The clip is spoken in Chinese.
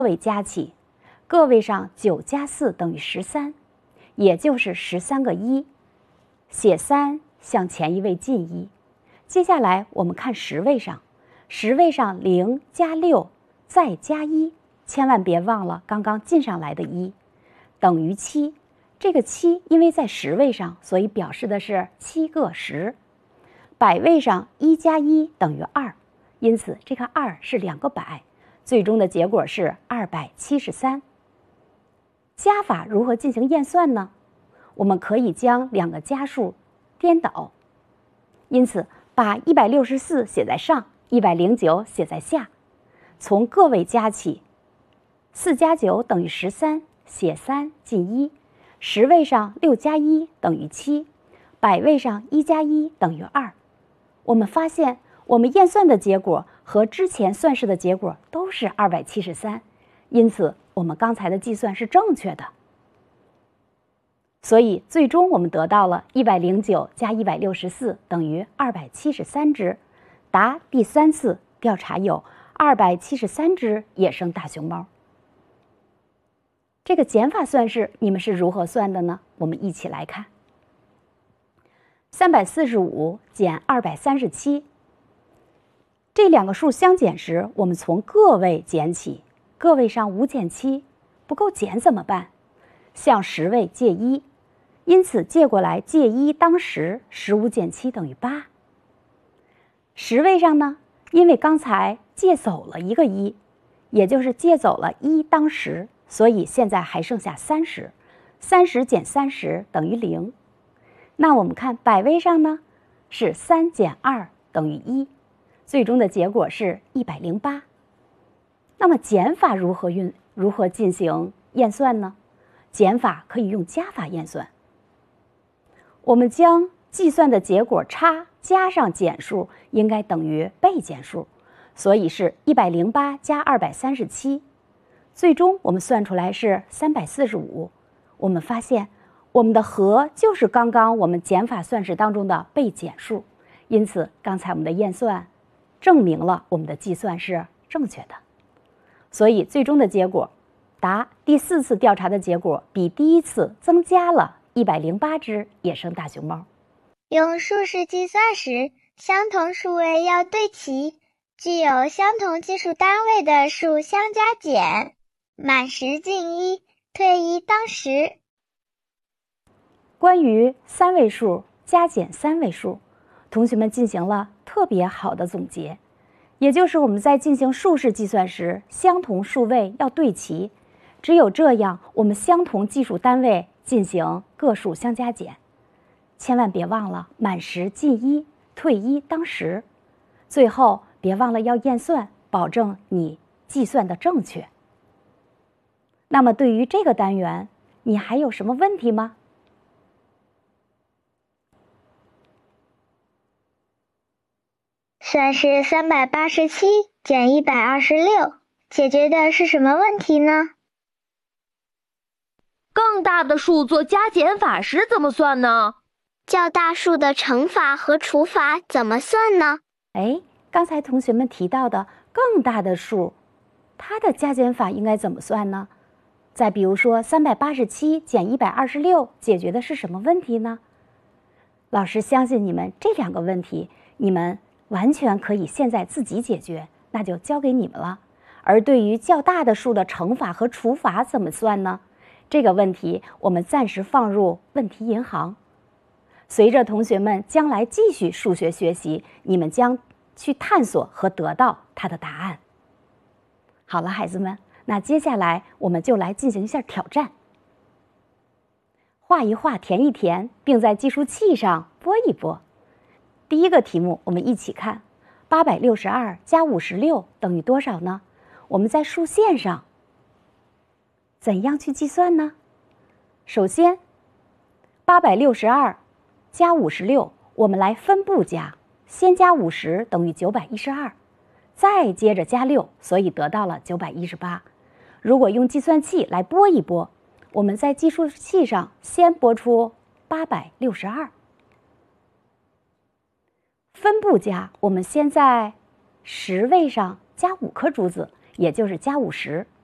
位加起，个位上9加4等于13，也就是13个1，写3向前一位进1。接下来我们看10位上，10位上0加6再加1，千万别忘了刚刚进上来的1，等于7。这个7因为在10位上，所以表示的是7个10。百位上1加1等于2，因此这个2是2个百，最终的结果是273。加法如何进行验算呢？我们可以将两个加数颠倒，因此把164写在上，109写在下，从个位加起，4加9等于13，写3进1，10位上6加1等于7，百位上1加1等于2。我们发现我们验算的结果和之前算式的结果都是273，因此我们刚才的计算是正确的。所以最终我们得到了109加164等于273只，答第3次调查有273只野生大熊猫。这个减法算式你们是如何算的呢？我们一起来看。345减237，这两个数相减时，我们从个位减起，个位上5减7不够减怎么办？向10位借1，因此借过来借1当10，15减7等于8。10位上呢，因为刚才借走了一个1，也就是借走了1当10，所以现在还剩下30，30减30等于0。那我们看百位上呢，是3减2等于1，最终的结果是108。那么减法如何进行验算呢？减法可以用加法验算。我们将计算的结果差加上减数应该等于被减数，所以是108加237，最终我们算出来是345。我们发现我们的和就是刚刚我们减法算式当中的被减数，因此刚才我们的验算证明了我们的计算是正确的。所以最终的结果，答第4次调查的结果比第1次增加了108只野生大熊猫。 用数式计算时，相同数位要对齐，具有相同计数单位的数相加减，满10进1，退1当10。 关于3位数加减3位数，同学们进行了特别好的总结，也就是我们在进行数式计算时，相同数位要对齐，只有这样我们相同计数单位进行个数相加减。千万别忘了满10进1，退1当10。最后别忘了要验算，保证你计算的正确。那么对于这个单元，你还有什么问题吗？ 算式387减126，解决的是什么问题呢？ 更大的数做加减法时怎么算呢？ 较大数的乘法和除法怎么算呢？ 刚才同学们提到的更大的数，它的加减法应该怎么算呢？再比如说387减126，解决的是什么问题呢？老师相信你们这两个问题，你们完全可以现在自己解决，那就交给你们了。而对于较大的数的乘法和除法怎么算呢？这个问题我们暂时放入问题银行。随着同学们将来继续数学学习，你们将去探索和得到它的答案。好了，孩子们，那接下来我们就来进行一下挑战。画一画，填一填，并在计数器上拨一拨。第一个题目我们一起看，862加56等于多少呢？我们在数线上怎样去计算呢？首先862加56，我们来分步加，先加50等于912，再接着加6，所以得到了918。如果用计算器来拨一拨，我们在计数器上先拨出862。分步加，我们先在10位上加5颗珠子，也就是加50，